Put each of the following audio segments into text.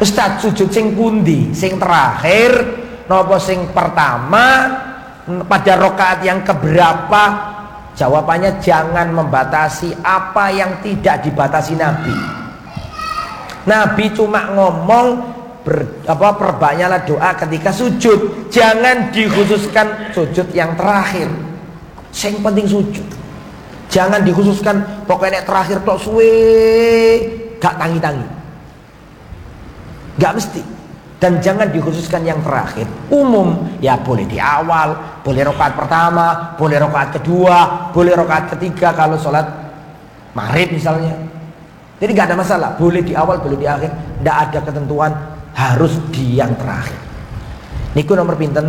Ustaz, sujud sing pundi? Sing terakhir napa sing pertama? Pada rakaat yang keberapa? Jawabannya jangan membatasi apa yang tidak dibatasi Nabi. Nabi cuma ngomong perbanyaklah doa ketika sujud. Jangan dikhususkan sujud yang terakhir. Sing penting sujud. Jangan dikhususkan pokoknya terakhir tok suwe, gak tangi-tangi. Gak mesti. Dan jangan dikhususkan yang terakhir. Umum, ya boleh di awal, boleh rakaat pertama, boleh rakaat kedua, boleh rakaat ketiga kalau sholat maghrib misalnya. Jadi gak ada masalah, boleh di awal, boleh di akhir. Tidak ada ketentuan harus di yang terakhir. Niku nomor pinten?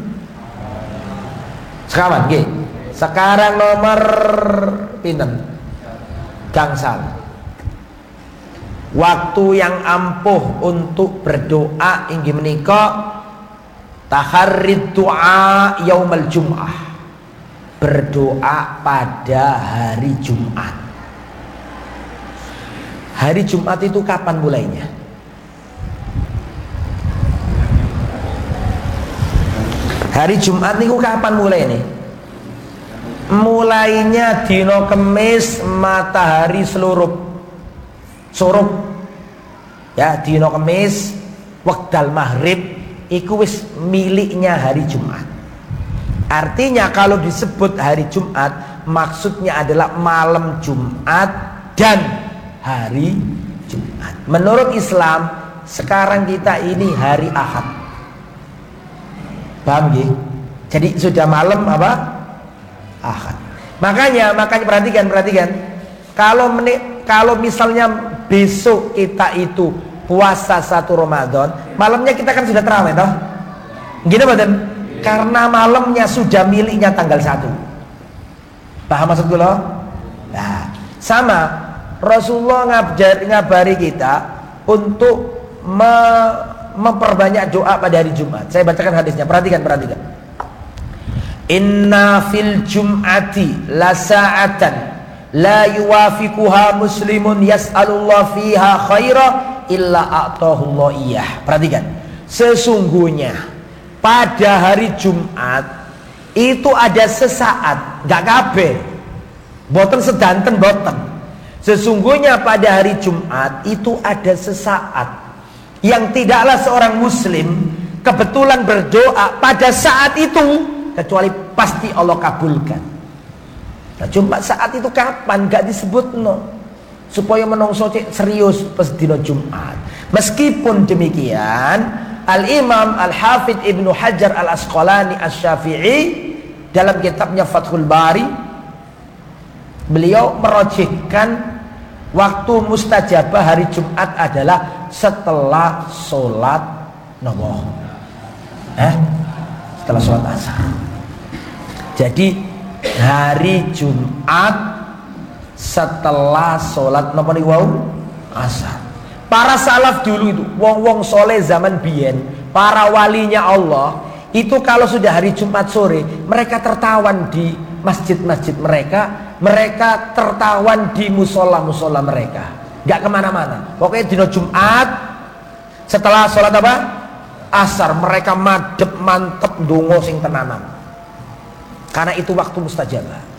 Sekawan, nggih. Sekarang nomor pinten? Gangsal. Waktu yang ampuh untuk berdoa inggih menika taharrid doa yaumal jum'ah. Berdoa pada hari Jumat. Hari Jumat itu kapan mulainya? Hari Jumat niku kapan mulai nih? Mulainya dino Kemis matahari surup ya, dino Kemis wekdal maghrib iku wis miliknya hari Jumat. Artinya kalau disebut hari Jumat maksudnya adalah malam Jumat dan hari Jumat. Menurut Islam sekarang kita ini hari Ahad. Paham nggih? Jadi sudah malam apa? Ahad. Makanya perhatikan. Kalau misalnya besok kita itu puasa 1 Ramadan, malamnya kita kan sudah tarawih toh? Gini badan? Karena malamnya sudah miliknya tanggal 1. Paham maksud kula? Nah, sama Rasulullah ngabari kita untuk memperbanyak doa pada hari Jumat. Saya bacakan hadisnya, perhatikan. Inna fil jum'ati la sa'atan la yuwafiquha muslimun yas'alullah fiha khaira illa a'tahullah iyah. Perhatikan, sesungguhnya pada hari Jumat itu ada sesaat, gak kabeh, boten sedanten boten. Sesungguhnya pada hari Jumat itu ada sesaat yang tidaklah seorang muslim kebetulan berdoa pada saat itu kecuali pasti Allah kabulkan. Nah, cuma saat itu kapan gak disebut no, supaya menungso serius pas dino Jumat. Meskipun demikian, Al-Imam Al-Hafidh Ibnu Hajar Al-Asqalani Asy-Syafi'i dalam kitabnya Fathul Bari, beliau merojihkan waktu mustajabah hari Jumat adalah setelah sholat nopo, setelah sholat asar. Jadi hari Jumat setelah sholat nopo niku wau asar. Para salaf dulu itu, wong-wong soleh zaman biyen, para walinya Allah itu kalau sudah hari Jumat sore, mereka tertawan di masjid-masjid mereka, mereka tertawan di musola-musola mereka, gak kemana-mana. Pokoknya dino Jumat setelah sholat apa? Asar, mereka madep mantep ndonga sing tenanan. Karena itu waktu mustajabah.